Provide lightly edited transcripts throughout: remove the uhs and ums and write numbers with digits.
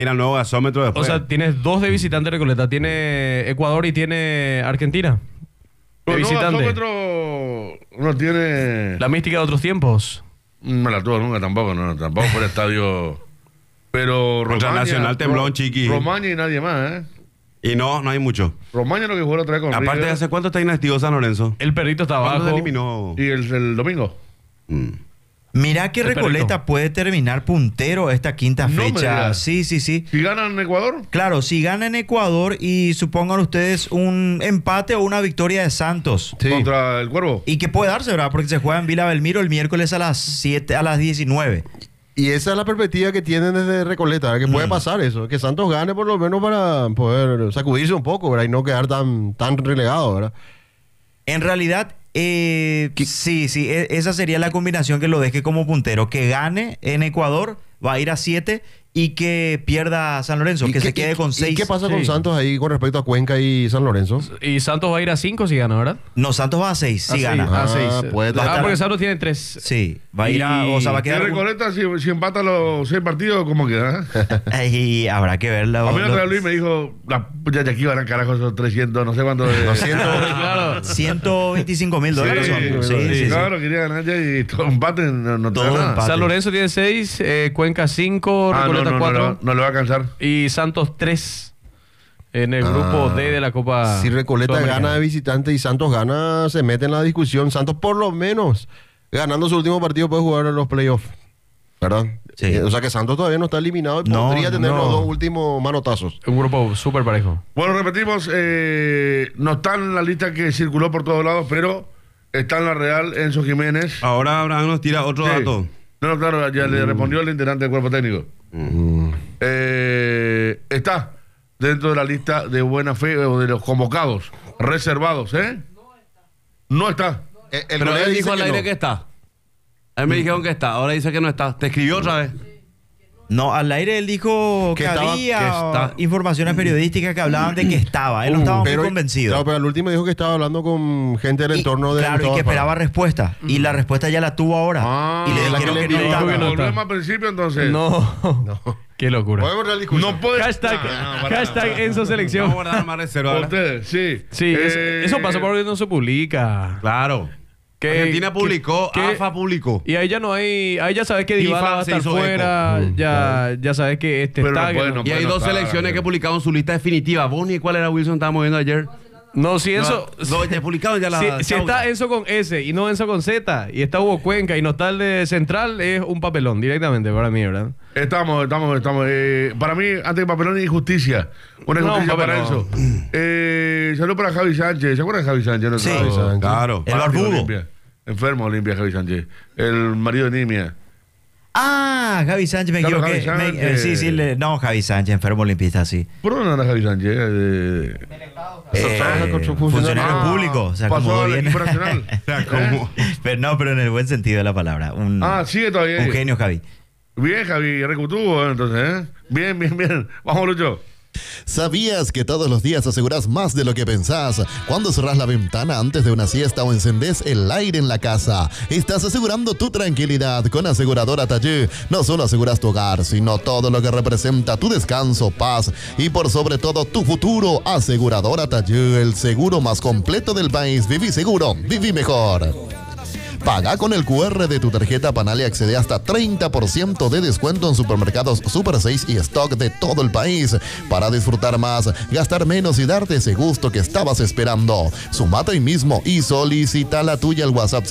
Ir al nuevo gasómetro O después. sea, tienes dos de visitante Recoleta. Tiene Ecuador y tiene Argentina. De Pero no, visitante. gasómetro no tiene... La mística de otros tiempos. No me la tuvo nunca tampoco, no, tampoco fue el estadio. Pero Contra Romaña, Nacional temblón, chiqui. Romaña y nadie más, ¿eh? Y no hay mucho. Romaña lo que jugó la otra vez con Aparte, River. ¿hace cuánto está inactivo San Lorenzo? El perrito está ¿Cuándo se abajo. eliminó? Y el domingo. Mirá que El Recoleta perrito. puede terminar puntero esta quinta No me fecha. digas. Sí. Si ganan Ecuador, Claro, si gana en Ecuador y supongan ustedes un empate o una victoria de Santos. Sí. contra el Cuervo. Y que puede darse, ¿verdad? Porque se juega en Vila Belmiro el miércoles a las 7, a las 19. Y esa es la perspectiva que tienen desde Recoleta, que puede pasar eso, que Santos gane por lo menos para poder sacudirse un poco, ¿verdad? Y no quedar tan relegado, ¿verdad? En realidad, sí, esa sería la combinación que lo deje como puntero. Que gane en Ecuador, va a ir a 7 y que pierda San Lorenzo, que se quede con 6. ¿Y qué pasa con Sí. Santos ahí con respecto a Cuenca y San Lorenzo? Y Santos va a ir a 5 si gana, ¿verdad? No, Santos va a 6, si A gana. seis, a Ah, 6. puede estar- porque Santos tiene 3. Sí, va a ir a... O sea, va a Y quedar... Recoleta, si empata los 6 partidos, ¿cómo queda? Y habrá que verla. A mí la otra vez Luis me dijo, ya aquí van a carajo esos 300, no sé cuánto. 200. Claro. $125,000 son. Sí. Claro, quería ganar ya y todo empate, no te Todo da nada. empate. San Lorenzo tiene 6, Cuenca 5, Ah, Recoleta 4 no le va a alcanzar. y Santos 3 en el grupo D de la Copa Si Recoleta Sudamericana. gana de visitante y Santos gana, se mete en la discusión. Santos por lo menos, ganando su último partido, puede jugar en los playoffs. ¿Verdad? Sí. O sea que Santos todavía no está eliminado y No, podría tener no. los dos últimos manotazos. Un grupo súper parejo. Bueno, repetimos, no está en la lista que circuló por todos lados, pero está en la Real Enzo Jiménez. Ahora Abraham nos tira otro Sí. dato. No, claro, ya le respondió el integrante del cuerpo técnico. Está dentro de la lista de buena fe o de los convocados, reservados, ¿eh? No está. El Pero colega él dice dijo al aire no. que está. A mí me dijeron que está, ahora dice que no está. ¿Te escribió otra vez? No, al aire él dijo que, Que estaba- había que está. informaciones periodísticas que hablaban de que estaba. Él no estaba muy convencido. Claro, pero al último dijo que estaba hablando con gente del Y- entorno de... claro, y que esperaba respuesta. Y la respuesta ya la tuvo ahora. Ah, y le la dijeron que que, le no dijo estaba. que no está. Volvemos al principio entonces. No. Qué locura. Podemos entrar a la discusión. No puede. Hashtag, hashtag Enzo Selección. Vamos a guardar más reserva. ¿verdad? Ustedes, sí. Sí, eso pasa porque no se publica. Claro. Que- Argentina publicó, que- AFA publicó. Y ahí ya no hay, ahí ya sabes que FIFA Dybala va a se estar hizo fuera, ya sabes que este Pero está. no que puede, no- no Y hay Bueno, dos claro, selecciones bien. que publicaron su lista definitiva. Bonnie, ¿cuál era Wilson? Estábamos viendo ayer. No, si Enzo. No, ya publicaron ya la. Si está Enzo con S y no Enzo con Z, y está Hugo Cuenca y no está el de Central, es un papelón directamente para mí, ¿verdad? Estamos. Para mí, antes que papelón, injusticia. Una No, injusticia para papelón. eso. Salud para Javi Sánchez. ¿Se acuerdan de Javi Sánchez? Sí. Javi Sánchez. Claro. El Fanático de barbudo. Olimpia. Enfermo de Olimpia, Javi Sánchez. El marido de Nimia. Ah, Javi Sánchez, me Claro, equivoqué. Javi Sánchez. Sí, no, Javi Sánchez, enfermo olimpista, sí. ¿Por dónde anda Javi Sánchez? trabaja con su funcionario. Funcionario público. O sea, pasó como al bien. equipo nacional. Pero en el buen sentido de la palabra. Sigue todavía. Un genio, Javi. Bien, Javi, recutuvo, entonces, ¿eh? Bien. Vamos, Lucho. ¿Sabías que todos los días asegurás más de lo que pensás? Cuando cerrás la ventana antes de una siesta o encendés el aire en la casa, estás asegurando tu tranquilidad con Aseguradora Taller. No solo aseguras tu hogar, sino todo lo que representa tu descanso, paz y por sobre todo tu futuro. Aseguradora Taller, el seguro más completo del país. Viví seguro, viví mejor. Paga con el QR de tu tarjeta Panal y accede hasta 30% de descuento en supermercados Super 6 y Stock de todo el país. Para disfrutar más, gastar menos y darte ese gusto que estabas esperando. Sumate hoy mismo y solicita la tuya al WhatsApp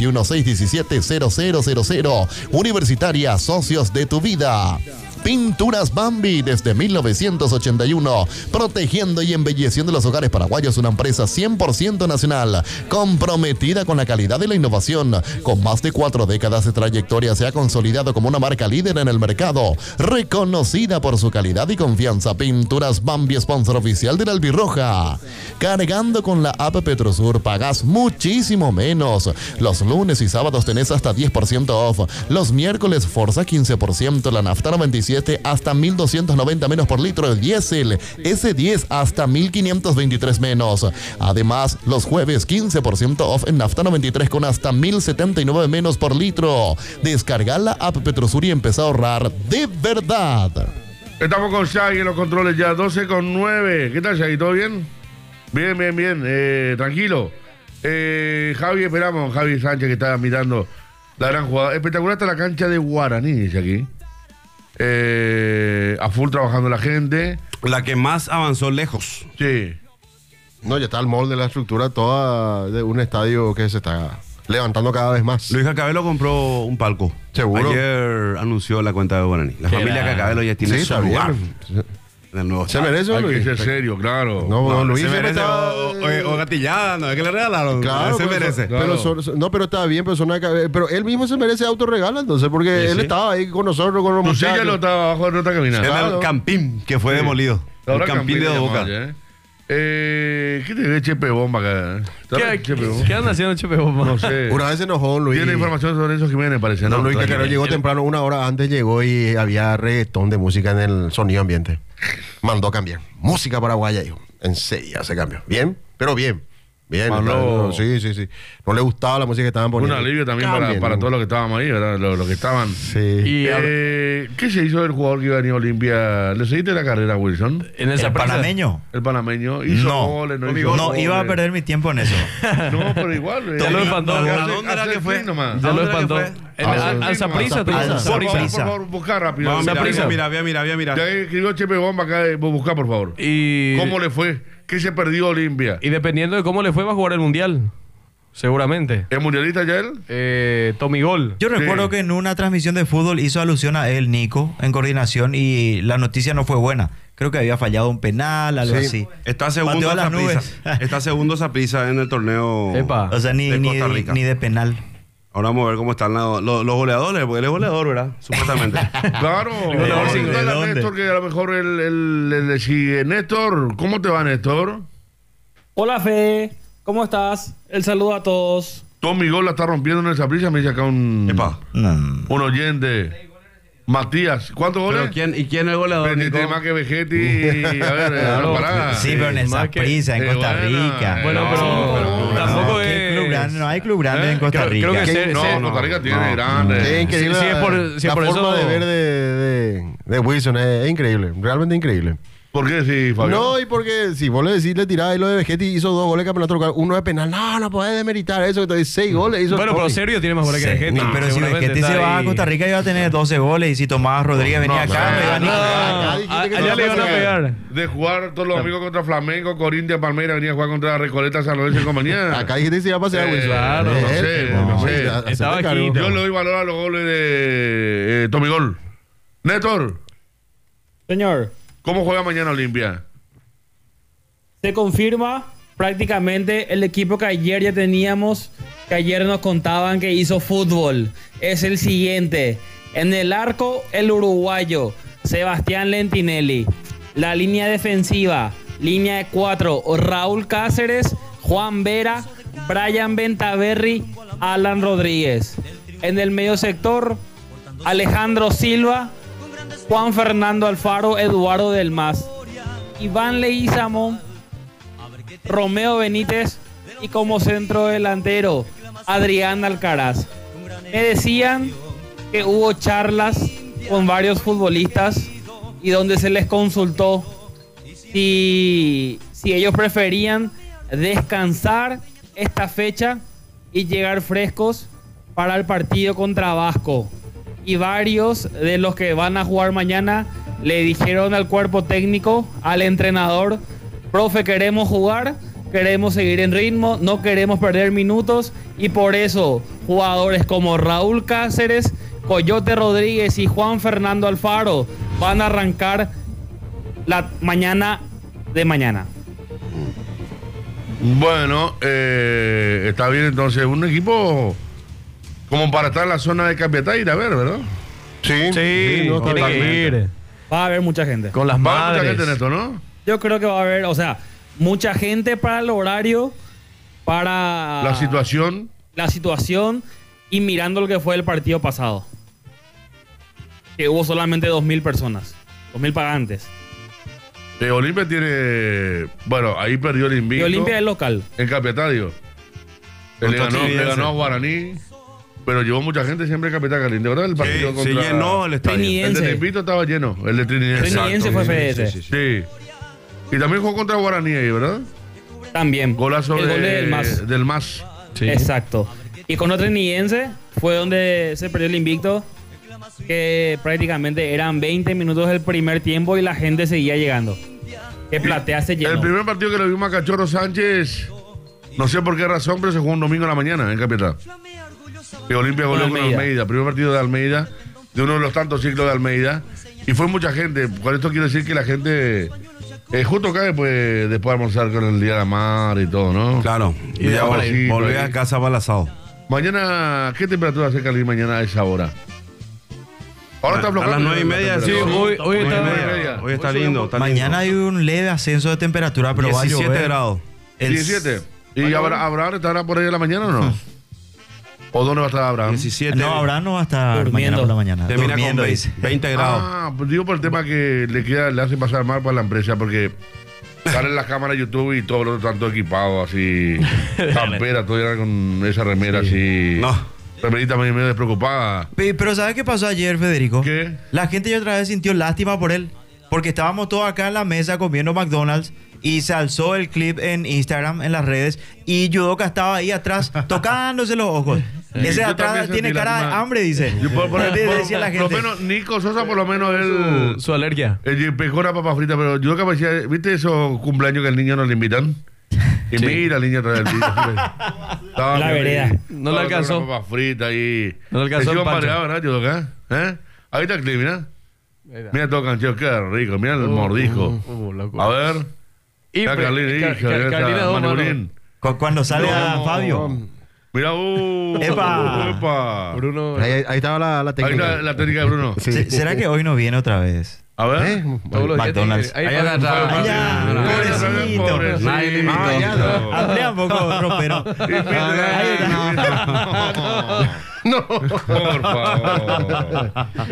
021-617-0000. Universitaria, socios de tu vida. Pinturas Bambi desde 1981, protegiendo y embelleciendo los hogares paraguayos, una empresa 100% nacional, comprometida con la calidad y la innovación. Con más de 4 décadas de trayectoria se ha consolidado como una marca líder en el mercado, reconocida por su calidad y confianza. Pinturas Bambi, sponsor oficial de la Albirroja. Cargando con la app Petrosur pagas muchísimo menos. Los lunes y sábados tenés hasta 10% off. Los miércoles Forza 15%, la nafta 97 hasta 1.290 menos por litro de diésel, S10 hasta 1.523 menos. Además, los jueves 15% off en nafta 93 con hasta 1.079 menos por litro. Descarga la app Petrosur y empezá a ahorrar de verdad. Estamos con Shaggy en los controles ya, 12:09. ¿Qué tal, Shaggy? ¿Todo bien? Bien. Tranquilo. Javi, esperamos. Javi Sánchez, que está mirando la gran jugada. Espectacular está la cancha de Guaraní, dice aquí. A full trabajando la gente. La que más avanzó lejos. Sí. No, ya está el molde, la estructura toda de un estadio que se está levantando cada vez más. Luis Cacabelo compró un palco. ¿Seguro? Ayer anunció la cuenta de Guaraní. La familia Cacabelo ya tiene Sí, su está lugar bien. en el nuevo ¿Se estadio. merece, Hay Luis? que ser serio, claro. No, Luis se siempre merece está... o gatillada, no es que le regalaron. Claro, se pero merece. Claro. no, pero está bien, pero él mismo se merece autorregalo, entonces, porque él estaba ahí con nosotros, con los Tu silla muchachos. no está abajo, no está caminando. En Claro. el Campín, que fue Sí. demolido. Ahora El Campín de Campín Boca. llamaba ya, ¿qué te ve Chepe Bomba acá? ¿Qué anda haciendo Chepe Bomba? No sé. Una vez se enojó Luis. Tiene información sobre Enzo Jiménez, parece, ¿no? No, Luis Tranquilo. Cacaro llegó temprano, una hora antes llegó y había reggaetón de música en el sonido ambiente. Mandó a cambiar. Música paraguaya, dijo. En serio, se cambió. Bien, pero bien. Bien. Mandó- Sí. No le gustaba la música que estaban Un poniendo. alivio también Cambien. para todos los que estábamos ahí, ¿verdad? Los que estaban. Sí. Y ¿Qué se hizo del jugador que iba a venir a Olimpia? ¿Le seguiste la carrera, Wilson? en el El Saprissa. panameño. El panameño hizo No. goles, no Conmigo hizo No, goles. iba a perder mi tiempo en eso. No, pero igual. Ya lo espantó. ¿A Hace- dónde era hace que fue? clic nomás. Ya lo ¿A dónde era que espantó. fue? En- Al Saprissa. Al Por Saprissa. favor, busca rápido. Vamos, Saprissa. mira. Ya escribió Chepe Bomba acá, busca por favor. Y, ¿Cómo le fue? ¿Qué se perdió Olimpia? y dependiendo de cómo le fue, va a jugar el Mundial. Seguramente. ¿Es mundialista ya él? Tommy Gol. Yo recuerdo que en una transmisión de fútbol hizo alusión a él, Nico, en coordinación, y la noticia no fue buena. Creo que había fallado un penal, algo Sí. así. Está segundo Pateó a las Saprissa. nubes. Está segundo Saprissa en el torneo Epa. O sea, ni de Costa Rica. de penal. Ahora vamos a ver cómo están los goleadores, porque él es goleador, ¿verdad? Supuestamente. Claro. goleador Vamos a sin- preguntarle a ¿de dónde? Néstor, que a lo mejor él le sigue. Néstor, ¿cómo te va, Néstor? Hola Fede, ¿cómo estás? El saludo a todos. Tommy Gol la está rompiendo en el Saprissa, me dice acá un oyente. Matías, ¿cuántos Pero goles? ¿quién es el goleador? Pendiente Nico? más que Vegetti y a ver, Claro. pará. Sí, pero en el más que- Saprissa, en Costa bueno, Rica. Bueno, No, pero no, tampoco no. ¿Qué club grande? es... No hay club grande en Costa creo- Rica. creo que se- No, se- Costa Rica tiene grande. Sí, increíble. Sí, es por- la sí, por forma eso- de ver de Wilson es increíble, realmente increíble. ¿Por qué sí, Fabio? No, y porque si vos le decís, le tirás ahí lo de Vegetti, hizo 2 goles campeonato local, uno de penal, no podés demeritar eso, entonces 6 goles hizo. Bueno, pero Tommy. Sergio tiene más goles que Sí, Vegetti. pero si seguramente Vegetti está se va a ahí. Costa Rica iba a tener 12 goles, y si Tomás Rodríguez venía acá, no iba a ni No, Acá dijiste que allá no le iban a vas a pegar. De jugar todos los amigos contra Flamengo, Corinthians, Palmeiras, venía a jugar contra Recoleta, San Lorenzo y compañía. Acá dijiste que se iba a pasear Wilson. claro, no sé, no sé. Estaba hacete aquí. cargo. Yo le doy valor a los goles de Tommy Gol. Néstor, Señor, ¿cómo juega mañana Olimpia? se confirma prácticamente el equipo que ayer ya teníamos, que ayer nos contaban que hizo fútbol. Es el siguiente. En el arco, el uruguayo, Sebastián Lentinelli. La línea defensiva, línea de 4, Raúl Cáceres, Juan Vera, Brian Bentaverri, Alan Rodríguez. En el medio sector, Alejandro Silva, Juan Fernando Alfaro, Eduardo Del Mas, Iván Leguizamón, Romeo Benítez y como centro delantero Adrián Alcaraz. Me decían que hubo charlas con varios futbolistas y donde se les consultó si ellos preferían descansar esta fecha y llegar frescos para el partido contra Vasco. Y varios de los que van a jugar mañana le dijeron al cuerpo técnico, al entrenador: profe, queremos jugar, queremos seguir en ritmo, no queremos perder minutos, y por eso jugadores como Raúl Cáceres, Coyote Rodríguez y Juan Fernando Alfaro van a arrancar la mañana de mañana. Bueno, está bien entonces. Un equipo como para estar en la zona de Capiatá y ir a ver, ¿verdad? Sí, Sí, no, tiene totalmente. que ir. Va a haber mucha gente. Con las Va a haber mucha madres. gente en esto, ¿no? Yo creo que va a haber, o sea, mucha gente para el horario, para La situación. la situación y mirando lo que fue el partido pasado. Que hubo solamente 2.000 personas, 2.000 pagantes. Olimpia tiene. Bueno, ahí perdió el invicto. Y Olimpia es local. En Capiatá, digo. Le ganó a Guaraní. Pero llevó mucha gente siempre Capital Caliente, ¿verdad? El partido Sí, se contra... llenó el estadio. Trinidense. El de Tepito estaba lleno, el de Trinidad. Trinidense fue FDS. Sí. Y también jugó contra Guaraní ahí, ¿verdad? También. Golazo El gol del MAS. del MAS. Sí. Exacto. Y con otro trinidense fue donde se perdió el invicto, que prácticamente eran 20 minutos del primer tiempo y la gente seguía llegando. Que Platea se llenó. El primer partido que le vimos a Cachorro Sánchez, no sé por qué razón, pero se jugó un domingo en la mañana en Capital. Que Olimpia goleó con Almeida. Primer partido de Almeida, de uno de los tantos ciclos de Almeida. Y fue mucha gente. Con esto quiero decir que la gente justo cae después de almorzar con el Día de la Mar y todo, ¿no? Claro. Y Ya ya volví volví a casa para el asado. Mañana, ¿qué temperatura hace Cali mañana a esa hora? Ahora está A las 9:30, sí. hoy está- 9:30. Hoy está lindo. Está Mañana hay lindo. un leve ascenso de temperatura, pero va a 17 llover. grados. El- 17. ¿Y Abraham estará por ahí en la mañana o no? ¿O dónde va a estar Abraham? 17. No, Abraham no va a estar Durmiendo. mañana por la mañana. Termina Durmiendo, con dice. 20 grados. Ah, pues digo por el tema que le hace pasar mal para la empresa, porque salen las cámaras de YouTube y todos los tanto equipados, así, campera, todo era con esa remera así. No. Remerita medio despreocupada. Pero ¿sabes qué pasó ayer, Federico? ¿Qué? La gente ya otra vez sintió lástima por él. Porque estábamos todos acá en la mesa comiendo McDonald's y se alzó el clip en Instagram, en las redes, y Yudoka estaba ahí atrás tocándose los ojos. Ese de Yo atrás también tiene sentí cara de lástima. hambre, dice. Yo Decía la por lo gente. menos, Nico Sosa, por lo menos, él. Su alergia. Pescó una papa frita, pero yo que decía, ¿viste esos cumpleaños que al niño no le invitan? Y Sí. mira, el niño trae el Estaba La feliz. vereda. No le Estaba con alcanzó. Una papa frita y. No le alcanzó el Encima pancho. pareado, ¿verdad, Yudoka? ¿Eh? Ahí está el clip, mira. Mira todo cancheo, qué rico. Mira el mordisco. Loco. A ver. Y Mira Carlina, hija, mira Carlina esa dos manos. Manubrín. Cuando sale a No. Fabio. Mira, Epa. epa. Bruno. Ahí estaba la Ahí técnica. está la técnica de Bruno. Sí. ¿Será que hoy no viene otra vez? A ver. Todos los días McDonald's. tiene- Ahí ahí agarra- pasa- Ay, ya, pobrecito. Nadie le invitó. Ah, ya, no. Amplía un poco, ropero. Ahí está. No, por favor.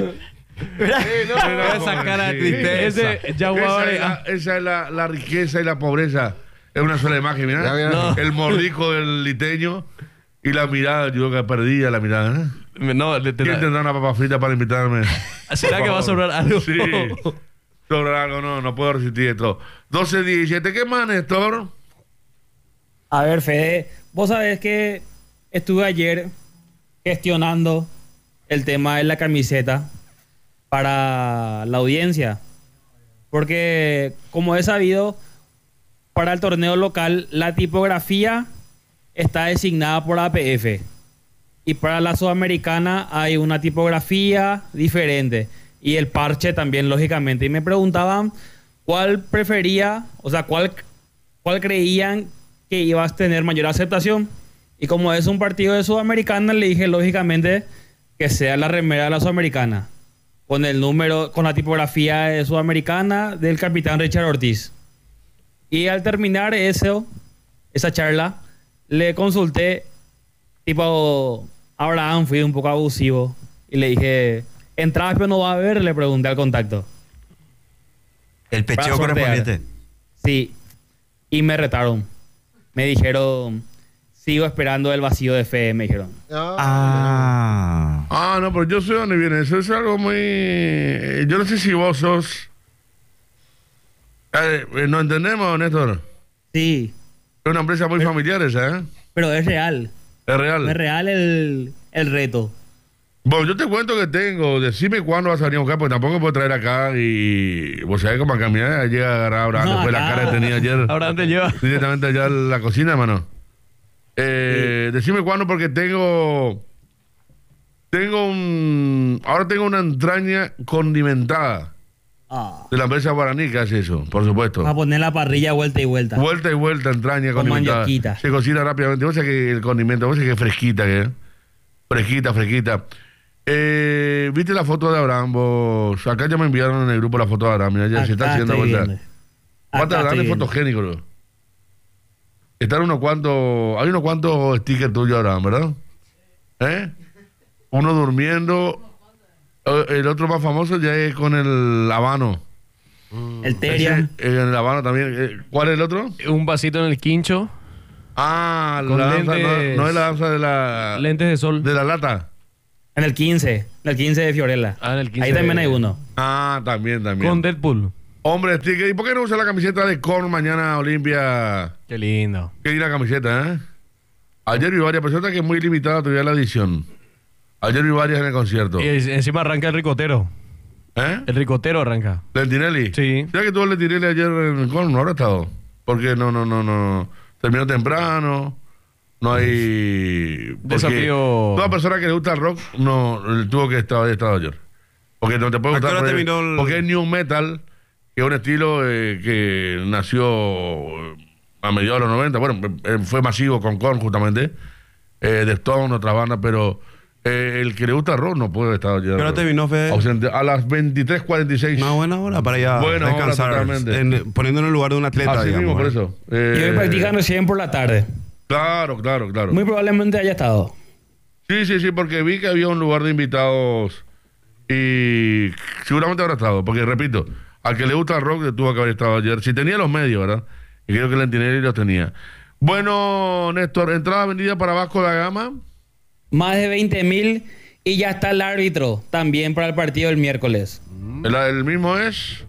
Esa cara de tristeza. Ese Jaguar. Esa es la riqueza y la pobreza. Es una sola imagen, Ya, mira. mira. No. El mordisco del liteño y la mirada, yo que perdía la mirada. ¿eh? No, ¿Quién tendrá una papa frita para invitarme? ¿Será que va a sobrar algo? Sí. Sobra algo, no puedo resistir esto. 12:17, ¿qué más, Néstor? A ver, Fede, vos sabés que estuve ayer gestionando el tema de la camiseta para la audiencia. Porque, como he sabido, para el torneo local la tipografía está designada por APF. Y para la sudamericana hay una tipografía diferente. Y el parche también, lógicamente. Y me preguntaban cuál prefería, o sea, cuál creían que ibas a tener mayor aceptación. Y como es un partido de Sudamericana, le dije lógicamente que sea la remera de la Sudamericana. Con el número, con la tipografía de Sudamericana del capitán Richard Ortiz. Y al terminar esa charla, le consulté, tipo, Abraham, fui un poco abusivo. Y le dije, ¿entradas pero no va a haber? Le pregunté al contacto. El Para pecheo sortear. correspondiente. Sí. Y me retaron. Me dijeron, sigo esperando el vacío de fe, me dijeron. Ah. Ah, no, pero yo sé dónde viene. Eso es algo muy. Yo no sé si vos sos. ¿No entendemos, Néstor? Sí. Es una empresa muy familiar esa, ¿eh? Pero es real. Es real. Es real el reto. Bueno, yo te cuento que tengo. Decime cuándo vas a venir a buscar, porque tampoco puedo traer acá y. Vos sabés cómo caminar. Llega a agarrar ahora, No, después la acá. cara que tenía ayer. Abraham te lleva. Directamente allá a la cocina, hermano. Decime cuándo, porque tengo ahora tengo una entraña condimentada Ah. de la empresa guaraní que hace eso, por supuesto. A poner la parrilla vuelta y vuelta. Vuelta y vuelta, entraña Con condimentada. mandioquita. Se cocina rápidamente. Vos sabés que el condimento, vos sabés que es fresquita, que es. Fresquita. ¿Viste la foto de Abraham? Vos? Acá ya me enviaron en el grupo la foto de Abraham. Mira, ya se está Acá haciendo estoy vuelta. viendo. Aparte, Acá Abraham estoy es viendo. fotogénico, bro. Están unos cuantos. Hay unos cuantos stickers tuyos, Abraham, ¿verdad? Uno durmiendo. El otro más famoso ya es con el habano. El Terian. En el habano también. ¿Cuál es el otro? Un vasito en el quincho. Ah, Con la danza, lentes- no es la danza de la Lentes de sol. de la lata. En el 15 de Fiorella. Ah, en el 15 Ahí también de- hay uno. Ah, también. Con Deadpool. Hombre, Sticker, ¿y por qué no usa la camiseta de Korn mañana Olimpia? Qué lindo. Qué linda camiseta, ¿eh? Ayer vi varias personas que es muy limitada todavía la edición. Ayer vi varias en el concierto. Y encima arranca el ricotero. ¿Eh? El ricotero arranca. ¿Lentinelli? Sí. ¿Sabes que tuvo Lentinelli ayer en el Korn? No habrá estado. Porque no. Terminó temprano. No hay... porque Desafío. Toda persona que le gusta el rock no tuvo que estar ayer. Porque no te puede ¿A qué gustar. hora Porque, terminó el- porque es New Metal, que es un estilo que nació a mediados de los 90. Bueno, fue masivo con Korn justamente. De Stone, otras bandas, pero el que le gusta el rock no puede estar ayer. ¿Qué hora terminó, Fede? Ausente. A las 23:46. Una buena hora para ir a Buena hora, descansar. totalmente. Poniendo en el lugar de un atleta, Así mismo, digamos. por ¿eh? eso. Y hoy practican recién por la tarde. Claro. Muy probablemente haya estado. Sí, porque vi que había un lugar de invitados y seguramente habrá estado, porque repito, al que le gusta el rock tuvo que haber estado ayer. Si tenía los medios, ¿verdad? Y creo que Lentinelli los tenía. Bueno, Néstor, entrada vendida para Vasco da Gama. Más de 20.000 y ya está el árbitro también para el partido del miércoles. El mismo es.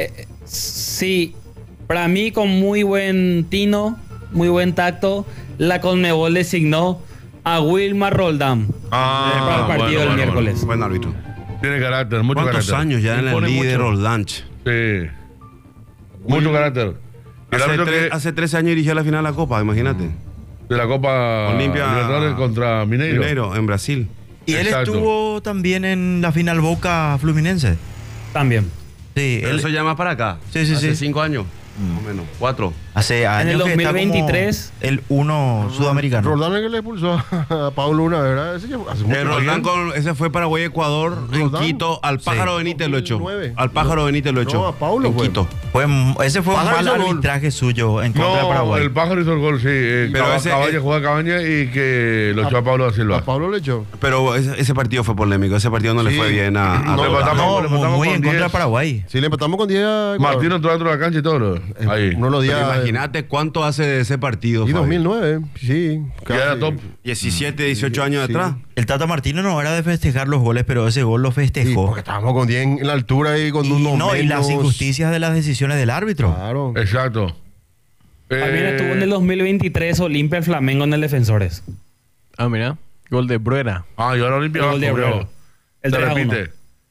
Sí, para mí con muy buen tino, muy buen tacto, la Conmebol designó a Wilmar Roldán para el partido del miércoles. Buen árbitro. Tiene carácter, mucho ¿Cuántos carácter. años ya en el Impone líder mucho. Roldanch? Sí. Mucho carácter. El árbitro que- Hace 13 años dirigió la final de la Copa, imagínate. de la Copa Olimpia Libertadores contra Mineiro. Mineiro, en Brasil. Y él Exacto. estuvo también en la final Boca Fluminense. También. Sí, Pero él eso ya más para acá. Sí. Hace 5 años, más o menos. 4. hace años el que está como 2023, el uno sudamericano. Roldán es el que le expulsó a Paulo una vez, ¿verdad? Ese ya hace mucho Roldán tiempo. ese fue Paraguay-Ecuador en Roldán. Quito. Al Pájaro Benítez lo echó. 2009. Al Pájaro Benítez lo echó. No, a Paulo en fue. Quito. Ese fue un Pájaro mal hizo gol. arbitraje suyo en contra de No, Paraguay. el pájaro hizo el gol, sí. Pero ese- Cabaña jugó a Cabaña y que lo echó a Pablo da Silva. A Pablo le echó. Pero ese partido fue polémico. Ese partido no le Sí. fue bien a No, Le Roldán. empatamos- le empatamos muy con en contra 10. de Paraguay. Sí, le empatamos con 10 a Ecuador. Martín entró dentro de la cancha y todo. Ahí. Uno de los Pero días. imagínate cuánto hace de ese partido. Y Fabi. 2009, sí. Ya era casi. top. 17, 18 años Sí. atrás. El Tata Martino no era de festejar los goles, pero ese gol lo Sí, festejó. porque estábamos con 10 en la altura y con y, unos no, y las menos. injusticias de las decisiones del árbitro. Claro. Exacto. también estuvo en el 2023 Olimpia el Flamengo en el Defensores. Ah, mira. Gol de Bruera. Ah, y ahora Olimpia El gol de Vasco, Abreu. bravo. El Se 3-1. repite.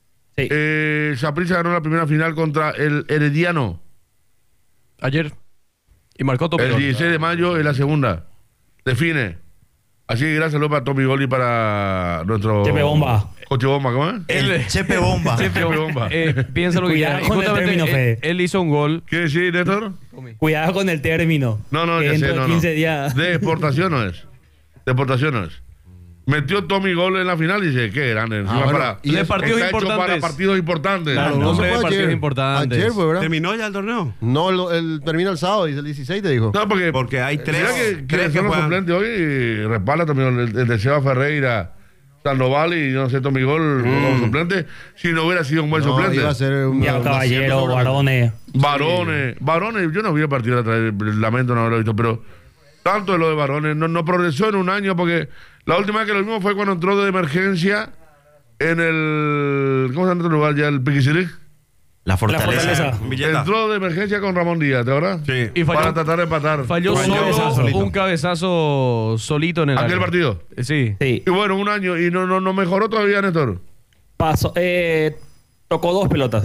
Sí. Saprissa ganó la primera final contra el Herediano. Ayer. Y marcó El Topirón. 16 de mayo es la segunda. Define. Así que gracias López a Tommy Gol y para nuestro... Chepe Bomba. Coche Bomba, ¿cómo es? El Chepe Bomba. Chepe Bomba. Piensa lo que Cuidado quiera. Y con el justamente término, Fede. él hizo un gol. ¿Qué decir, Néstor? Cuidado con el término. No, que ya dentro sé, de no, 15 no. días. De exportación no es. De exportación no es. Metió Tommy Gol en la final y dice, qué grande. Encima bueno, para, y de partidos está hecho importantes. para partidos importantes. Claro, un No, hombre eso de fue partidos ayer. importantes. Ayer fue, ¿verdad? ¿Terminó ya el torneo? No, el termina el sábado y el 16 te dijo. No, Porque hay tres- Mira tres que que son los juegan. suplentes hoy y respalda también el de Seba Ferreira, Sandoval y yo no sé, Tommy Gol como suplente. Si no hubiera sido un buen No, suplente. iba a ser un Diego Caballero, Varones. Varones, yo no vi el partido de atrás, lamento no haberlo visto, pero tanto de lo de Varones, no progresó en un año porque la última vez que lo vimos fue cuando entró de emergencia en el, ¿cómo se llama este lugar ya? El Piquicilí. La fortaleza. Fortaleza. Villeta. Entró de emergencia con Ramón Díaz, ¿te acuerdas? Sí. Y Para falló, tratar de empatar. falló solo solito. un cabezazo solito en el Aquel área. partido. Sí. Sí. Y bueno, un año y no mejoró todavía, Néstor. Pasó, tocó 2 pelotas.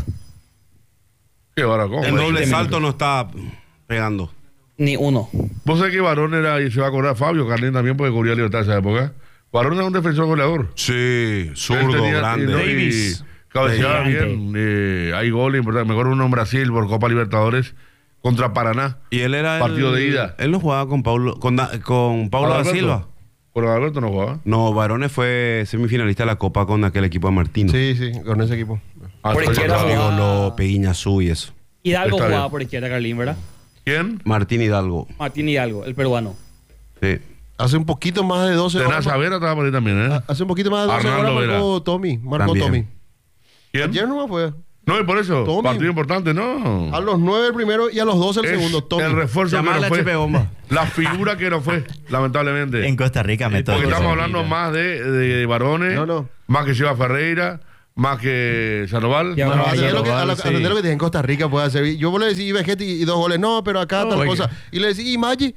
Qué baraco. El doble salto no está pegando. Ni uno. Vos sabés que Varón era, y se va a acordar Fabio Carlín también, porque cubría Libertad en esa época. Varón era un defensor goleador. Sí, Él zurdo, tenía- grande. y Davis. cabeceaba Gigante. bien. Hay goles importantes. Mejor uno en Brasil por Copa Libertadores contra Paraná. Y él era Partido de ida. Él no jugaba con Paulo da Adalberto. Silva. Con Alberto no jugaba. No, Varones fue semifinalista de la Copa con aquel equipo de Martino. Sí, con ese equipo. Por izquierda Martín. jugaba- López, Iñazú y eso. Hidalgo Está jugaba bien. por izquierda, Carlín, ¿verdad? ¿Quién? Martín Hidalgo. Martín Hidalgo, el peruano. Sí. Hace un poquito más de 12 horas. Tenaza Vera estaba por ahí también, ¿eh? Hace un poquito más de 12 Arnaldo horas Vera. marcó Tommy. Marcó También. Tommy. ¿Quién? Ayer nomás fue. No, y por eso, Tommy. partido importante, no. A los 9 el primero y a los 12 el Es segundo. Tommy. el refuerzo que Llamar a no la fue. HP Bomba. La figura que no fue, lamentablemente. En Costa Rica me Porque tocó. estamos hablando más de varones, No. más que Silva Ferreira, más que Sandoval. Ya, Bueno, No, así ya es lo que, no, a lo sí. que te dije en Costa Rica puede hacer. Yo le decía, y Vegetti y 2 goles. No, pero acá No, tal oiga. cosa. Y le decía, y Maggi.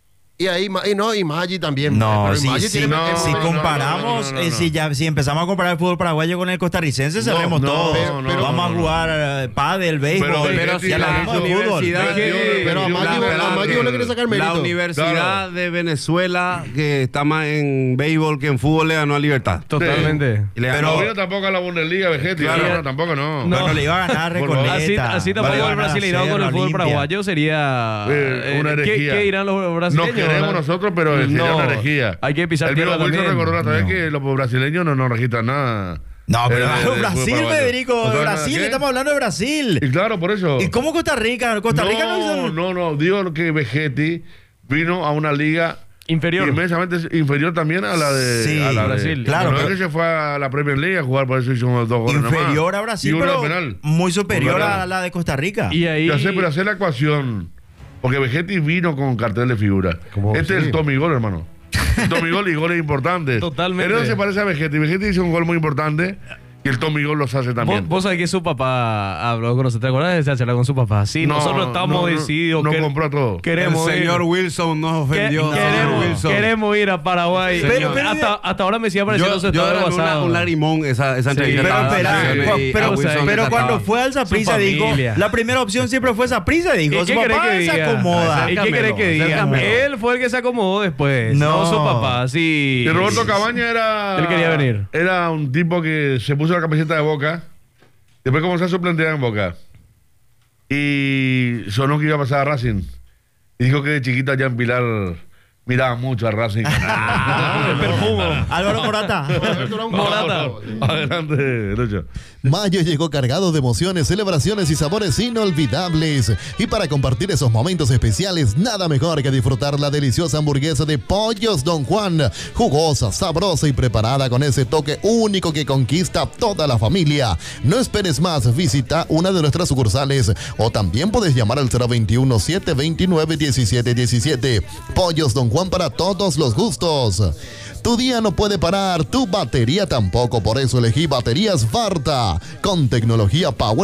Y ahí, y Maggi también. No, Pero si Maggi tiene- no, si no, comparamos, no. si empezamos a comparar el fútbol paraguayo con el costarricense, cerremos no, todo. pero- Vamos a jugar pádel, béisbol, pero ya la hablamos de fútbol. universidad Pero a Maggi vos le querés sacar mérito. La Universidad Claro. de Venezuela, que está más en béisbol que en fútbol, le ganó a Libertad. Totalmente. Y le Pero ganó- no vino tampoco a la Bundesliga, Vegetti. Claro. No, tampoco no. No. Bueno, le iba a ganar Por favor. Recoleta. Así tampoco le iba a el ganar brasileirado con el Cerro, fútbol Olimpia. paraguayo sería... Una ¿qué, herejía. qué dirán los Nos brasileños? queremos ¿verdad? nosotros, pero sería No, una herejía. hay que pisar El mismo tierra Wilson también. recordó otra vez que los brasileños no registran nada. No, pero de Brasil, fútbol paraguayo. Federico, ¿No saben Brasil, nada qué? estamos hablando de Brasil. Y claro, por eso. ¿Y cómo Costa Rica? Costa Rica no hizo... No, digo que Vegetti vino a una liga Inferior. inmensamente inferior también a la de Sí, a la de- Brasil. Claro, no es pero- que se fue a la Premier League a jugar, por eso hizo 2 goles nada más. Inferior a Y Brasil, uno de pero penal. muy superior Un penal. a la de Costa Rica. Y ahí... Ya sé, pero hacer la ecuación. Porque Vegetti vino con cartel de figura. ¿Cómo? Este es Sí. el Tommy Gol, hermano. Tommy Gol y goles importantes. Totalmente. Pero no se parece a Vegetti. Vegetti hizo un gol muy importante y el Tommy Gol los hace también. Vos sabés que su papá habló con nosotros. ¿Te acuerdas de esa charla con su papá? Sí, No, nosotros estamos no, decididos. no que- compró todo. El Queremos señor ir. Wilson nos ofendió. Que- señor queremos, Wilson. queremos ir a Paraguay. Pero- hasta ahora me sigue apareciendo su Yo estado de derramé WhatsApp. un lagrimón esa entrevista. Pero Estaba espera, dando pero- declaraciones y pero- a Wilson pero le cuando trataba. fue al Saprissa Su dijo, familia. la primera opción siempre fue Saprissa, dijo, ¿Y su qué querés papá que se diga? acomoda. ¿Y qué querés que diga? Acércamelo. Él fue el que se acomodó después. No. No, su papá, sí. Y Roberto Cabaña era. Él quería venir. Era un tipo que se puso la camiseta de Boca. Después comenzó a suplantear en Boca. Y sonó que iba a pasar a Racing. Y dijo que de chiquito allá en Pilar miraba mucho a Racing. El perfumo. Álvaro Morata. Morata. Adelante, Lucho. Mayo llegó cargado de emociones, celebraciones y sabores inolvidables. Y para compartir esos momentos especiales, nada mejor que disfrutar la deliciosa hamburguesa de Pollos Don Juan. Jugosa, sabrosa y preparada con ese toque único que conquista a toda la familia. No esperes más, visita una de nuestras sucursales o también puedes llamar al 021-729-1717. Pollos Don Juan para todos los gustos. Tu día no puede parar, tu batería tampoco, por eso elegí baterías Varta, con tecnología Power